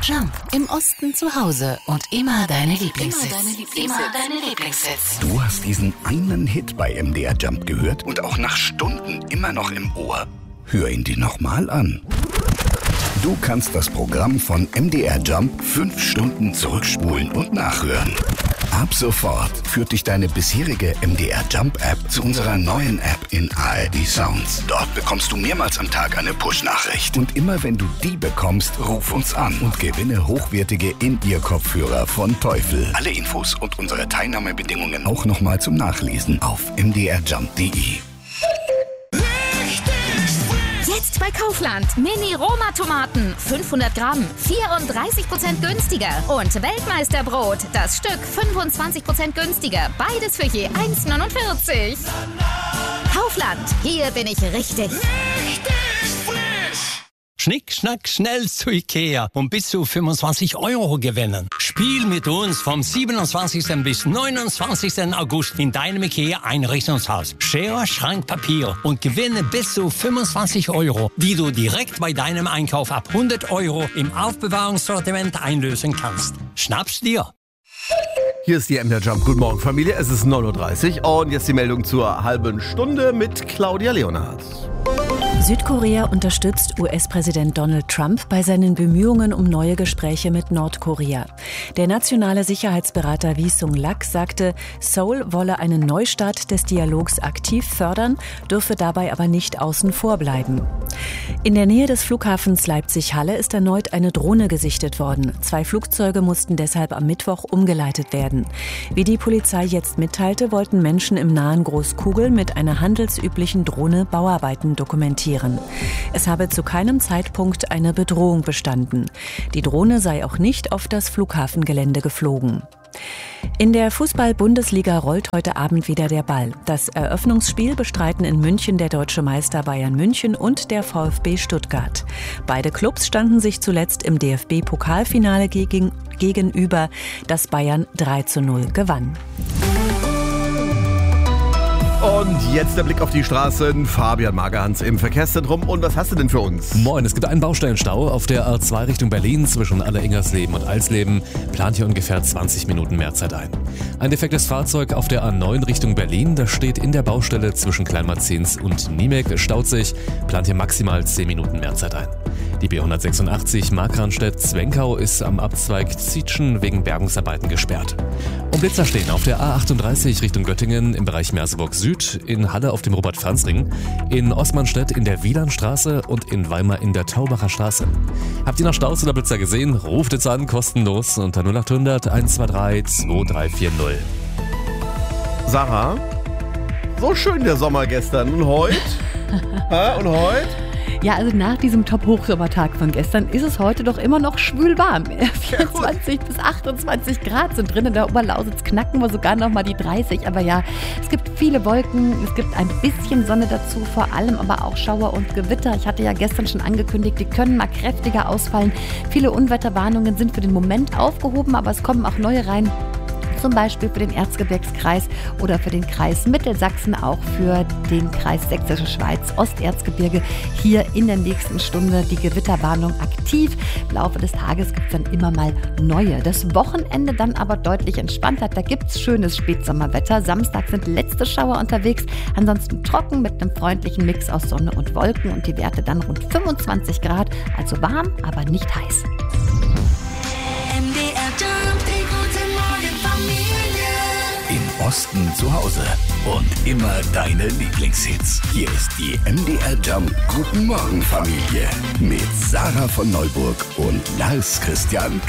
Jump. Im Osten zu Hause und immer deine Lieblingshits. Du hast diesen einen Hit bei MDR Jump gehört und auch nach Stunden immer noch im Ohr. Hör ihn dir nochmal an. Du kannst das Programm von MDR Jump 5 Stunden zurückspulen und nachhören. Ab sofort führt dich deine bisherige MDR Jump App zu unserer neuen App in ARD Sounds. Dort bekommst du mehrmals am Tag eine Push-Nachricht. Und immer wenn du die bekommst, ruf uns an und gewinne hochwertige In-Ear-Kopfhörer von Teufel. Alle Infos und unsere Teilnahmebedingungen auch nochmal zum Nachlesen auf mdrjump.de. Jetzt bei Kaufland. Mini-Roma-Tomaten. 500 Gramm. 34% günstiger. Und Weltmeisterbrot. Das Stück 25% günstiger. Beides für je 1,49. Kaufland. Hier bin ich richtig. Schnick, schnack, schnell zu Ikea und bis zu 25 € gewinnen. Spiel mit uns vom 27. bis 29. August in deinem Ikea-Einrichtungshaus. Schere, Schrank, Papier und gewinne bis zu 25 €, die du direkt bei deinem Einkauf ab 100 € im Aufbewahrungssortiment einlösen kannst. Schnapp's dir! Hier ist die MDR Jump. Guten Morgen, Familie. Es ist 9:30 Uhr und jetzt die Meldung zur halben Stunde mit Claudia Leonhardt. Südkorea unterstützt US-Präsident Donald Trump bei seinen Bemühungen um neue Gespräche mit Nordkorea. Der nationale Sicherheitsberater Wi Sung-lak sagte, Seoul wolle einen Neustart des Dialogs aktiv fördern, dürfe dabei aber nicht außen vor bleiben. In der Nähe des Flughafens Leipzig-Halle ist erneut eine Drohne gesichtet worden. 2 Flugzeuge mussten deshalb am Mittwoch umgeleitet werden. Wie die Polizei jetzt mitteilte, wollten Menschen im nahen Großkugel mit einer handelsüblichen Drohne Bauarbeiten dokumentieren. Es habe zu keinem Zeitpunkt eine Bedrohung bestanden. Die Drohne sei auch nicht auf das Flughafengelände geflogen. In der Fußball-Bundesliga rollt heute Abend wieder der Ball. Das Eröffnungsspiel bestreiten in München der deutsche Meister Bayern München und der VfB Stuttgart. Beide Clubs standen sich zuletzt im DFB-Pokalfinale gegenüber, das Bayern 3:0 gewann. Und jetzt der Blick auf die Straßen. Fabian Magerhans im Verkehrszentrum. Und was hast du denn für uns? Moin, es gibt einen Baustellenstau auf der A2 Richtung Berlin zwischen Alleringersleben und Alsleben. Plant hier ungefähr 20 Minuten Mehrzeit ein. Ein defektes Fahrzeug auf der A9 Richtung Berlin. Das steht in der Baustelle zwischen Kleinmarzens und Niemek. Staut sich. Plant hier maximal 10 Minuten Mehrzeit ein. Die B186 Markranstädt-Zwenkau ist am Abzweig Zietschen wegen Bergungsarbeiten gesperrt. Und Blitzer stehen auf der A38 Richtung Göttingen im Bereich Merseburg Süd, in Halle auf dem Robert-Franz-Ring, in Osmanstedt in der Wielandstraße und in Weimar in der Taubacher Straße. Habt ihr noch Staus oder Blitzer gesehen? Ruft jetzt an, kostenlos unter 0800 123 2340. Sarah, so schön der Sommer gestern. Und heute? Und heute? Ja, also nach diesem Top-Hochsommertag von gestern ist es heute doch immer noch schwül warm. 24 bis 28 Grad sind drin. In der Oberlausitz knacken wir sogar noch mal die 30. Aber ja, es gibt viele Wolken, es gibt ein bisschen Sonne dazu, vor allem aber auch Schauer und Gewitter. Ich hatte ja gestern schon angekündigt, die können mal kräftiger ausfallen. Viele Unwetterwarnungen sind für den Moment aufgehoben, aber es kommen auch neue rein. Zum Beispiel für den Erzgebirgskreis oder für den Kreis Mittelsachsen, auch für den Kreis Sächsische Schweiz, Osterzgebirge. Hier in der nächsten Stunde die Gewitterwarnung aktiv. Im Laufe des Tages gibt es dann immer mal neue. Das Wochenende dann aber deutlich entspannter. Da gibt es schönes Spätsommerwetter. Samstag sind letzte Schauer unterwegs. Ansonsten trocken mit einem freundlichen Mix aus Sonne und Wolken und die Werte dann rund 25 Grad. Also warm, aber nicht heiß. Im Osten zu Hause und immer deine Lieblingshits. Hier ist die MDR Jump Guten Morgen Familie mit Sarah von Neuburg und Lars Christian